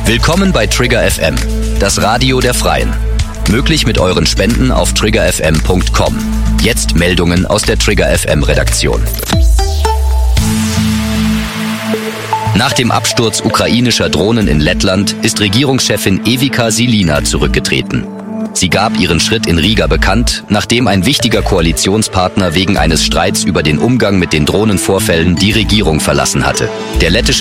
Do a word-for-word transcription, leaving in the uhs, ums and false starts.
Willkommen bei Trigger F M, das Radio der Freien. Möglich mit euren Spenden auf trigger f m punkt com. Jetzt Meldungen aus der Trigger F M Redaktion. Nach dem Absturz ukrainischer Drohnen in Lettland ist Regierungschefin Evika Silina zurückgetreten. Sie gab ihren Schritt in Riga bekannt, nachdem ein wichtiger Koalitionspartner wegen eines Streits über den Umgang mit den Drohnenvorfällen die Regierung verlassen hatte. Der lettische